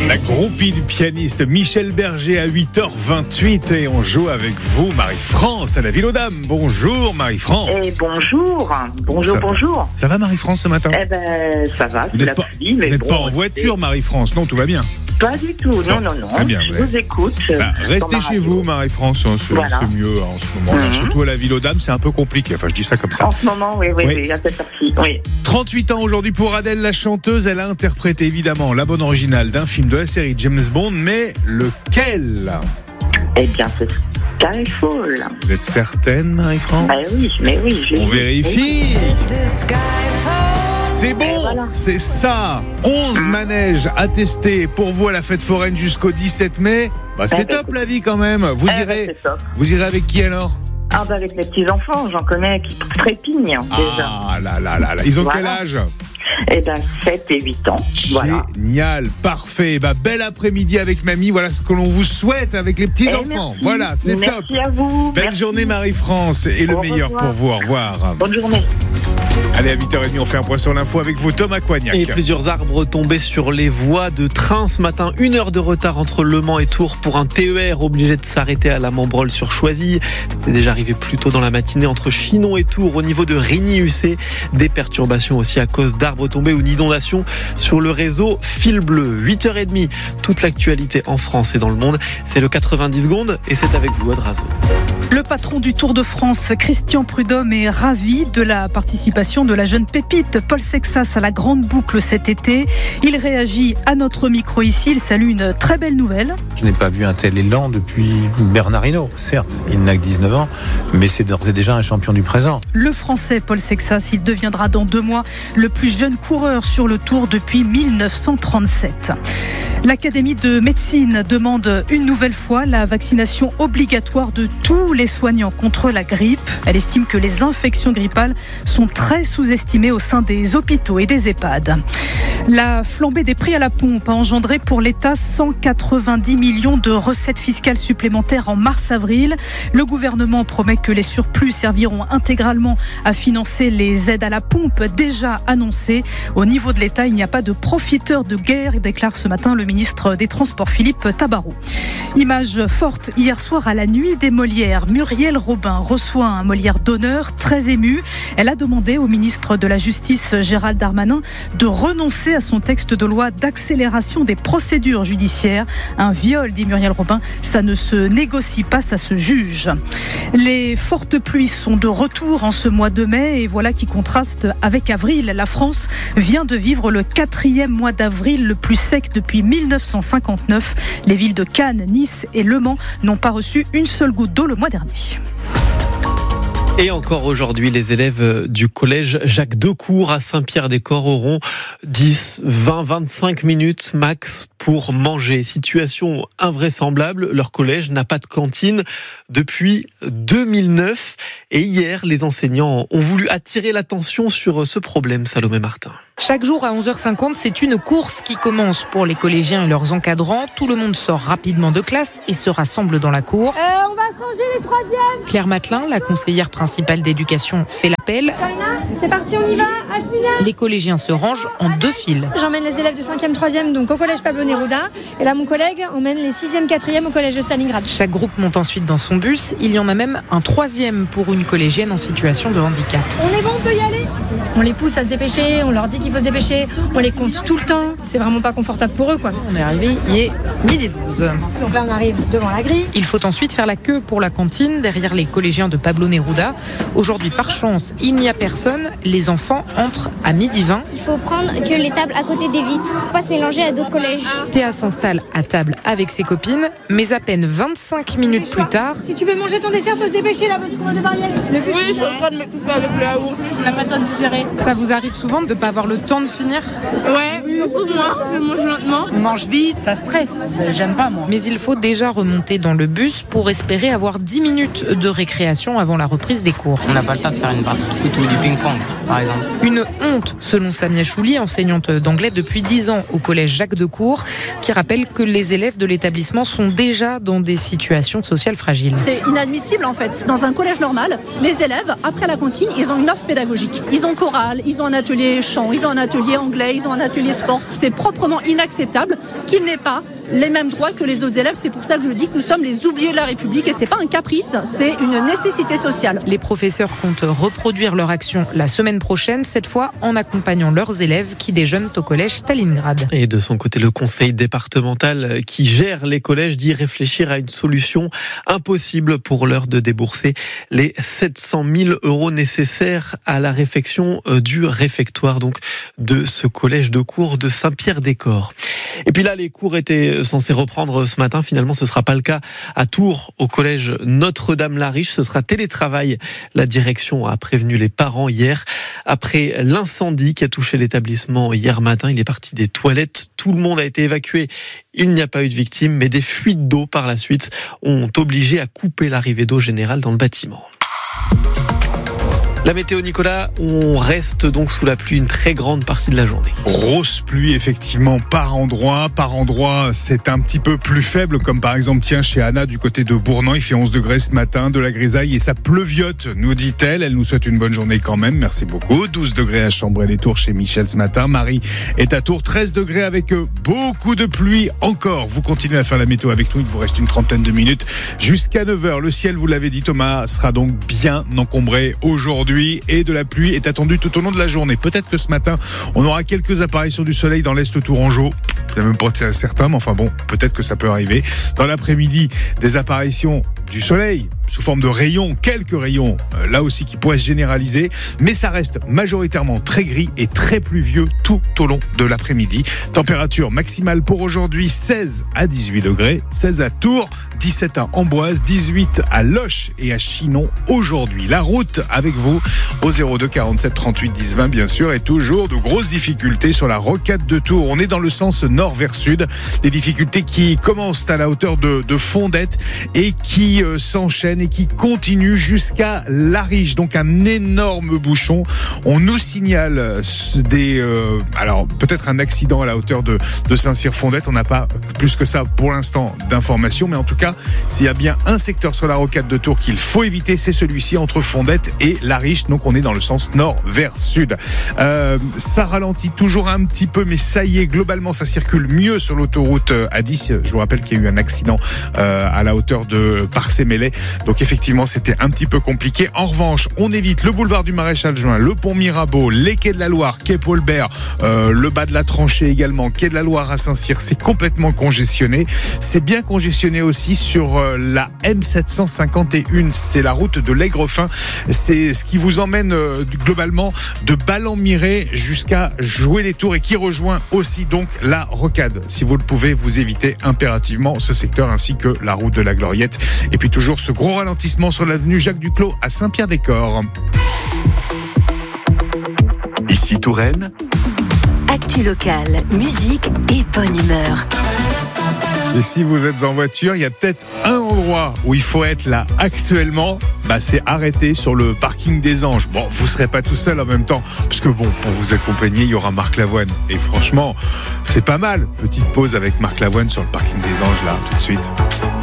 La groupie du pianiste Michel Berger à 8h28 et on joue avec vous Marie-France à la Ville aux Dames. Bonjour Marie-France. Bonjour. Ça va Marie-France ce matin? Ça va, Vous n'êtes pas en voiture Marie-France, non, tout va bien? Pas du tout, non. Très bien, je vous écoute. Restez chez vous Marie-France, c'est mieux en ce moment. Surtout à la Ville aux Dames, c'est un peu compliqué, enfin je dis ça comme ça. En ce moment, oui, à cette heure-ci, oui. 38 ans aujourd'hui pour Adèle, la chanteuse. Elle a interprété évidemment la bande originale d'un film de la série James Bond, mais lequel? Eh bien, c'est Skyfall. Vous êtes certaine Marie-France? Oui. On vérifie. C'est bon, voilà. C'est ça. 11 manèges à tester pour vous à la fête foraine jusqu'au 17 mai. C'est top la vie quand même. Vous irez avec qui alors? Avec mes petits-enfants, j'en connais qui trépignent déjà. Ah là. Ils ont quel âge? 7 et 8 ans. Génial, parfait. Bel après-midi avec mamie. Voilà ce que l'on vous souhaite avec les petits-enfants. Voilà, c'est top. Merci à vous. Belle journée Marie-France et le meilleur pour vous. Au revoir. Bonne journée. Allez, à 8h30, on fait un point sur l'info avec vous, Thomas Coignac. Et plusieurs arbres tombés sur les voies de train ce matin. 1 heure de retard entre Le Mans et Tours pour un TER obligé de s'arrêter à la Membrolle sur Choisy. C'était déjà arrivé plus tôt dans la matinée entre Chinon et Tours au niveau de Rigny-UC. Des perturbations aussi à cause d'arbres tombés ou d'inondations sur le réseau Fil Bleu. 8h30, toute l'actualité en France et dans le monde. C'est le 90 secondes et c'est avec vous, Adrazo. Le patron du Tour de France, Christian Prudhomme, est ravi de la participation de la jeune pépite Paul Sexas à la grande boucle cet été. Il réagit à notre micro ici. Il salue une très belle nouvelle. Je n'ai pas vu un tel élan depuis Bernard Hinault. Certes, il n'a que 19 ans, mais c'est d'ores et déjà un champion du présent. Le Français Paul Sexas, il deviendra dans 2 mois le plus jeune coureur sur le Tour depuis 1937. L'Académie de médecine demande une nouvelle fois la vaccination obligatoire de tous les soignants contre la grippe. Elle estime que les infections grippales sont très sous-estimées au sein des hôpitaux et des EHPAD. La flambée des prix à la pompe a engendré pour l'État 190 millions de recettes fiscales supplémentaires en mars-avril. Le gouvernement promet que les surplus serviront intégralement à financer les aides à la pompe déjà annoncées. Au niveau de l'État, il n'y a pas de profiteurs de guerre, déclare ce matin le ministre des Transports Philippe Tabarot. Image forte hier soir à la Nuit des Molières. Muriel Robin reçoit un Molière d'honneur, très émue. Elle a demandé au ministre de la Justice Gérald Darmanin de renoncer à son texte de loi d'accélération des procédures judiciaires. Un viol, dit Muriel Robin, ça ne se négocie pas, ça se juge. Les fortes pluies sont de retour en ce mois de mai et voilà qui contraste avec avril. La France vient de vivre le 4e mois d'avril le plus sec depuis 1959. Les villes de Cannes, Nice et Le Mans n'ont pas reçu une seule goutte d'eau le mois dernier. Et encore aujourd'hui, les élèves du collège Jacques Decour à Saint-Pierre-des-Corps auront 10, 20, 25 minutes max pour manger. Situation invraisemblable, leur collège n'a pas de cantine depuis 2009. Et hier, les enseignants ont voulu attirer l'attention sur ce problème, Salomé Martin. Chaque jour à 11h50, c'est une course qui commence pour les collégiens et leurs encadrants. Tout le monde sort rapidement de classe et se rassemble dans la cour. On va se ranger les 3e. Claire Matelin, la conseillère principale d'éducation, fait l'appel. C'est parti, on y va, Asmina. Les collégiens se rangent en 2 files. J'emmène les élèves de 5e, 3e donc au collège Pablo Neruda. Et là, mon collègue emmène les 6e, 4e au collège de Stalingrad. Chaque groupe monte ensuite dans son bus. Il y en a même un 3e pour une collégienne en situation de handicap. On est bon, on peut y aller. On les pousse à se dépêcher, on leur dit qu'il faut se dépêcher, on les compte tout le temps. C'est vraiment pas confortable pour eux, quoi. On est arrivé, il est 12h12. Donc là, on arrive devant la grille. Il faut ensuite faire la queue pour la cantine, derrière les collégiens de Pablo Neruda. Aujourd'hui, par chance, il n'y a personne. Les enfants entrent à 12h20. Il faut prendre que les tables à côté des vitres, pour pas se mélanger à d'autres collèges. Théa s'installe à table avec ses copines, mais à peine 25 minutes plus tard... Si tu veux manger ton dessert, faut se dépêcher là, parce qu'on va devoir y aller. Oui, je suis en train de m'étouffer avec le yaourt. La méthode digérée. Ça vous arrive souvent de ne pas avoir le temps de finir? Ouais, surtout moi, je mange lentement. On mange vite, ça stresse, j'aime pas moi. Mais il faut déjà remonter dans le bus pour espérer avoir 10 minutes de récréation avant la reprise des cours. On n'a pas le temps de faire une partie de foot ou du ping-pong, par exemple. Une honte, selon Samia Chouli, enseignante d'anglais depuis 10 ans au collège Jacques Decour. qui rappelle que les élèves de l'établissement sont déjà dans des situations sociales fragiles. C'est inadmissible en fait. Dans un collège normal, les élèves, après la cantine, ils ont une offre pédagogique. Ils ont chorale, ils ont un atelier chant, ils ont un atelier anglais, ils ont un atelier sport. C'est proprement inacceptable qu'ils n'aient pas les mêmes droits que les autres élèves. C'est pour ça que je dis que nous sommes les oubliés de la République et c'est pas un caprice, c'est une nécessité sociale. Les professeurs comptent reproduire leur action la semaine prochaine, cette fois en accompagnant leurs élèves qui déjeunent au collège Stalingrad. Et de son côté, le conseil départemental qui gère les collèges dit réfléchir à une solution impossible pour l'heure de débourser les 700 000 € nécessaires à la réfection du réfectoire donc de ce collège de cours de Saint-Pierre-des-Corps. Et puis là, les cours étaient censés reprendre ce matin. Finalement, ce ne sera pas le cas à Tours, au collège Notre-Dame-la-Riche. Ce sera télétravail. La direction a prévenu les parents hier. Après l'incendie qui a touché l'établissement hier matin, il est parti des toilettes. Tout le monde a été évacué. Il n'y a pas eu de victimes, mais des fuites d'eau par la suite ont obligé à couper l'arrivée d'eau générale dans le bâtiment. La météo, Nicolas, on reste donc sous la pluie une très grande partie de la journée. Grosse pluie, effectivement, par endroit. Par endroit, c'est un petit peu plus faible, comme par exemple, chez Anna, du côté de Bournan. Il fait 11 degrés ce matin, de la grisaille et ça pleuviote, nous dit-elle. Elle nous souhaite une bonne journée quand même, merci beaucoup. 12 degrés à Chambray-les-Tours chez Michel ce matin. Marie est à Tours, 13 degrés avec beaucoup de pluie encore. Vous continuez à faire la météo avec nous, il vous reste une trentaine de minutes jusqu'à 9h. Le ciel, vous l'avez dit Thomas, sera donc bien encombré aujourd'hui. Et de la pluie est attendue tout au long de la journée. Peut-être que ce matin, on aura quelques apparitions du soleil dans l'Est tourangeau. Je ne même pas certain, mais enfin bon, peut-être que ça peut arriver. Dans l'après-midi, des apparitions du soleil sous forme de rayons, quelques rayons, là aussi qui pourraient se généraliser, mais ça reste majoritairement très gris et très pluvieux tout au long de l'après-midi. Température maximale pour aujourd'hui, 16 à 18 degrés, 16 à Tours, 17 à Amboise, 18 à Loches et à Chinon aujourd'hui. La route avec vous au 02 47 38 10 20 bien sûr, et toujours de grosses difficultés sur la rocade de Tours. On est dans le sens nord vers sud, des difficultés qui commencent à la hauteur de Fondette et qui s'enchaînent et qui continuent jusqu'à La Riche. Donc un énorme bouchon. On nous signale alors peut-être un accident à la hauteur de Saint-Cyr-Fondette. On n'a pas plus que ça pour l'instant d'informations, mais en tout cas, s'il y a bien un secteur sur la rocade de Tours qu'il faut éviter, c'est celui-ci entre Fondette et La Riche. Donc on est dans le sens nord vers sud. Ça ralentit toujours un petit peu, mais ça y est, globalement ça circule mieux sur l'autoroute A10. Je vous rappelle qu'il y a eu un accident à la hauteur de Parcé-Melay. Donc effectivement, c'était un petit peu compliqué. En revanche, on évite le boulevard du Maréchal Juin, le pont Mirabeau, les quais de la Loire, quai Paul-Bert, le bas de la Tranchée également, quai de la Loire à Saint-Cyr. C'est complètement congestionné. C'est bien congestionné aussi sur la M751. C'est la route de l'Aigrefin. C'est ce qui vous emmène globalement de Ballon-Miré jusqu'à Joué-les-Tours et qui rejoint aussi donc la rocade. Si vous le pouvez, vous évitez impérativement ce secteur ainsi que la route de la Gloriette. Et puis toujours ce gros ralentissement sur l'avenue Jacques Duclos à Saint-Pierre-des-Corps. Ici Touraine. Actu locale, musique et bonne humeur. Et si vous êtes en voiture, il y a peut-être un endroit où il faut être là actuellement, c'est arrêté sur le parking des Anges. Bon, vous serez pas tout seul en même temps, parce que bon, pour vous accompagner, il y aura Marc Lavoine. Et franchement, c'est pas mal. Petite pause avec Marc Lavoine sur le parking des Anges là, tout de suite.